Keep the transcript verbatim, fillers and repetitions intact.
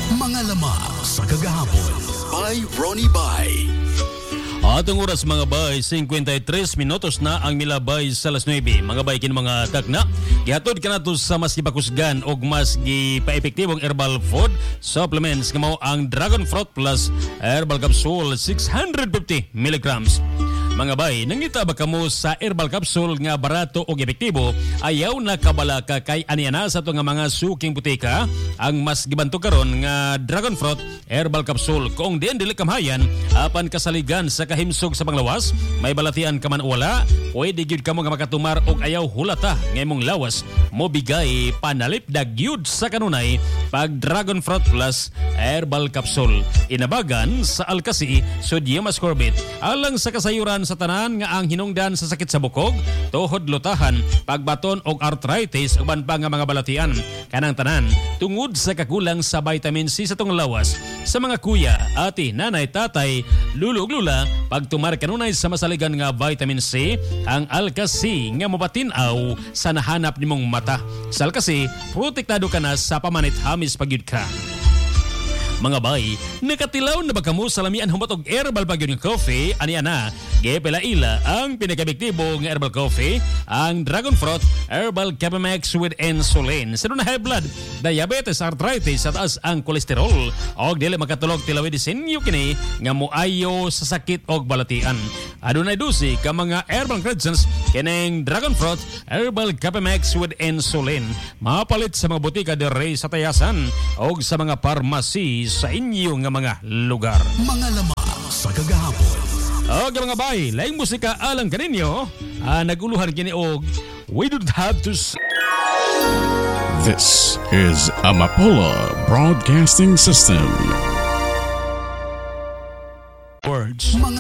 Mga lamang sa kagahapon by Ronnie Bay. Atong oras mga bay, fifty-three minutos na ang milabay sa alas nueve. Mga bay, kin mga takna, gihatod ka na to sa mas gipakusgan o mas gipa-epektibong herbal food supplements nga mao ang Dragon Fruit Plus Herbal Capsule six hundred fifty milligrams. Mga bay, nangita ba kamo sa herbal capsule nga barato o epektibo, ayaw na kabala ka kay aniana sa to nga mga suking butika ang mas gibanto karon nga Dragon Fruit Herbal Capsule. Kung diyan dili kamhayan apan kasaligan sa kahimsog sa panglawas, may balatian ka man wala, pwede gyud kamo nga makatumar og ayaw hulata nga imong lawas mo bigay panalip dagyud sa kanunay pag Dragon Fruit Plus Herbal Capsule. Inabagan sa Alkasi, sodium ascorbate alang sa kasayuran sa tanan nga ang hinungdan sa sakit sa bukog, tuhod lutahan, pagbaton og arthritis ug pa nga mga balatian. Kanang tanan tungod sa kakulang sa vitamin C sa tong lawas. Sa mga kuya, ati, nanay, tatay, lulo ug lula, pagtumar kanunay sa masaligan nga vitamin C, ang Alkasi nga mapatin-aw sa nahanap nimong mata. Sa Alkasi, protektado ka na sa pamanit hamis pagyud ka. Mga bay, nakatilaw na ba kamo sa lamian humot og herbal bagyo ng coffee? Ani ana, gipela-ila ang pinaka-epektibo nga herbal coffee, ang Dragon Fruit Herbal Capamex with insulin. Sa na high blood, diabetes, arthritis, at taas ang kolesterol, og dili makatulog tilawid disenyo kini nga moayo sa sakit og balatian. Adunay dusi ka mga herbal ingredients kining Dragon Fruit Herbal Capamex with insulin. Mapalit sa mga butika diri sa Tayasan og sa mga pharmacy sa inyo nga mga lugar. Mga lamang sa kagahapon. Okay mga bay, laing musika alang kaninyo, ah, naguluhan kini og We Don't Have to S- This is Amapola Broadcasting System. Words. Mga